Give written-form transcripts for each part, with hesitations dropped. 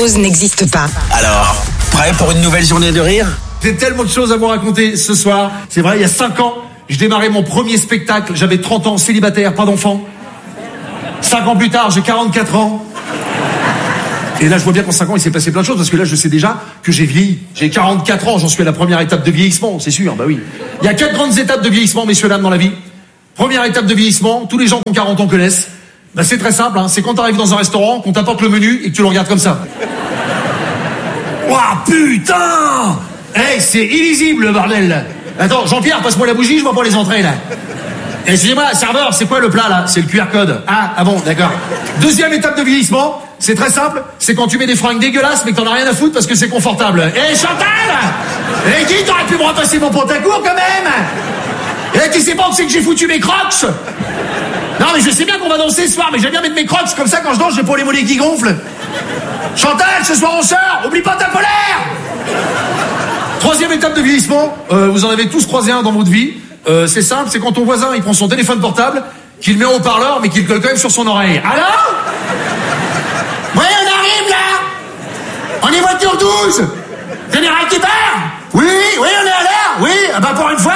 pause n'existe pas. Alors, prêt pour une nouvelle journée de rire ? J'ai tellement de choses à vous raconter ce soir. C'est vrai, il y a 5 ans, je démarrais mon premier spectacle. J'avais 30 ans, célibataire, pas d'enfant. 5 ans plus tard, j'ai 44 ans. Et là, je vois bien qu'en 5 ans, il s'est passé plein de choses, parce que là, je sais déjà que j'ai vieilli. J'ai 44 ans, j'en suis à la première étape de vieillissement, c'est sûr, bah oui. Il y a 4 grandes étapes de vieillissement, messieurs, dames, dans la vie. Première étape de vieillissement, tous les gens qui ont 40 ans connaissent. Bah, c'est très simple, hein. C'est quand t'arrives dans un restaurant, qu'on t'apporte le menu et que tu le regardes comme ça. Ouah, putain! Hey, c'est illisible, le bordel, là. Attends, Jean-Pierre, passe-moi la bougie, je vois pas les entrées, là. Excusez-moi, serveur, c'est quoi le plat, là? C'est le QR code. Ah bon, d'accord. Deuxième étape de vieillissement, c'est très simple, c'est quand tu mets des fringues dégueulasses, mais que t'en as rien à foutre parce que c'est confortable. Chantal! Guy, t'aurais pu me repasser mon pantacourt, quand même! Tu sais pas où c'est que j'ai foutu mes crocs? Non, mais je sais bien qu'on va danser ce soir, mais j'aime bien mettre mes crocs, comme ça, quand je danse, j'ai pas les mollets qui gonflent. Chantal, ce soir on sort, oublie pas ta polaire! Troisième étape de vieillissement, vous en avez tous croisé un dans votre vie. C'est simple, c'est quand ton voisin, il prend son téléphone portable, qu'il met en haut-parleur, mais qu'il le colle quand même sur son oreille. Alors? Oui, on arrive, là! On est voiture 12! Général qui part? Oui, on est à l'heure! Oui, bah pour une fois...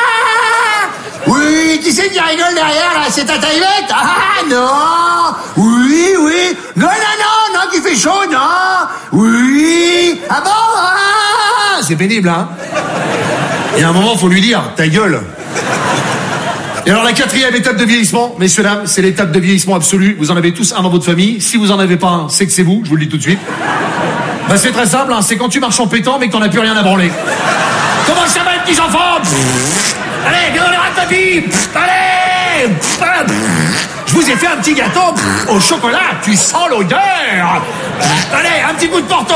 Oui, qui c'est qui rigole derrière, là? C'est ta taillette? Non! Oui! Non, qu'il fait chaud, non! Oui! Ah bon? C'est pénible, hein? Et à un moment, faut lui dire, ta gueule! Et alors, la quatrième étape de vieillissement, messieurs, dames, c'est l'étape de vieillissement absolu. Vous en avez tous un dans votre famille. Si vous en avez pas un, c'est que c'est vous, je vous le dis tout de suite. Bah, c'est très simple, hein, c'est quand tu marches en pétant, mais que t'en as plus rien à branler. Comment ça va, les petits enfants? Allez, viens dans les rats de papy! Allez! Je vous ai fait un petit gâteau au chocolat, tu sens l'odeur! Allez, un petit coup de Porto!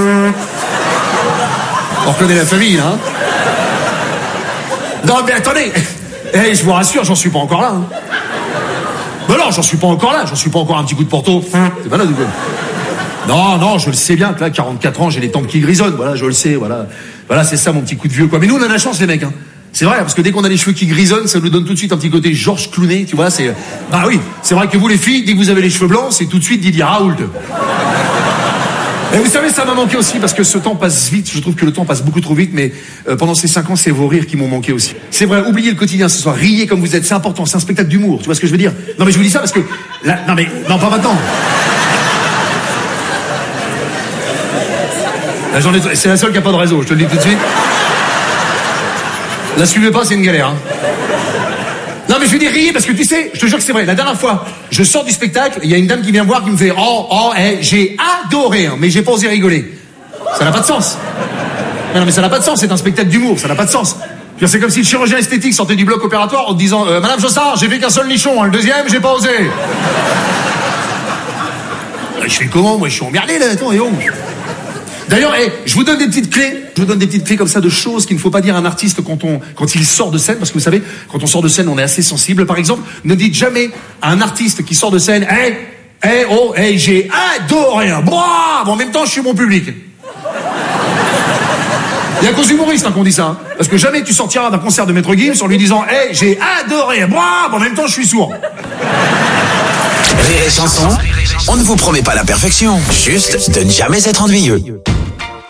On reconnaît la famille, hein? Non, mais attendez! Je vous rassure, j'en suis pas encore là. Hein. Mais non, j'en suis pas encore là, j'en suis pas encore un petit coup de Porto. C'est pas là, du coup. Non, je le sais bien que là, 44 ans, j'ai les tempes qui grisonnent, voilà, je le sais, voilà. Voilà, c'est ça mon petit coup de vieux, quoi. Mais nous, on a la chance, les mecs, hein. C'est vrai, parce que dès qu'on a les cheveux qui grisonnent, ça nous donne tout de suite un petit côté Georges Clooney, tu vois, c'est... Bah oui, c'est vrai que vous, les filles, dès que vous avez les cheveux blancs, c'est tout de suite Didier Raoult. Et vous savez, ça m'a manqué aussi, parce que ce temps passe vite, je trouve que le temps passe beaucoup trop vite, mais pendant ces 5 ans, c'est vos rires qui m'ont manqué aussi. C'est vrai, oubliez le quotidien ce soir, riez comme vous êtes, c'est important, c'est un spectacle d'humour, tu vois ce que je veux dire? Non mais je vous dis ça parce que... Là, non, pas maintenant. Là, c'est la seule qui a pas de réseau, je te le dis tout de suite. La suivez pas, c'est une galère. Hein. Non mais je vais dire riez parce que tu sais, je te jure que c'est vrai. La dernière fois, je sors du spectacle, il y a une dame qui vient me voir qui me fait j'ai adoré, hein, mais j'ai pas osé rigoler. Ça n'a pas de sens. Non mais ça n'a pas de sens, c'est un spectacle d'humour, ça n'a pas de sens. C'est comme si le chirurgien esthétique sortait du bloc opératoire en te disant Madame Jossard, j'ai fait qu'un seul nichon, hein, le deuxième, j'ai pas osé. Je fais comment? Moi je suis emmerdé là, attends, et oh. D'ailleurs, je vous donne des petites clés. Je vous donne des petites clés comme ça de choses qu'il ne faut pas dire à un artiste quand il sort de scène, parce que vous savez, quand on sort de scène, on est assez sensible. Par exemple, ne dites jamais à un artiste qui sort de scène, j'ai adoré. Bon, en même temps, je suis mon public. Il y a qu'aux humoristes qu'on dit ça, hein. Parce que jamais tu sortiras d'un concert de Maître Gims en lui disant, j'ai adoré. Bon, en même temps, je suis sourd. Rire et chanson, on ne vous promet pas la perfection, juste de ne jamais être ennuyeux.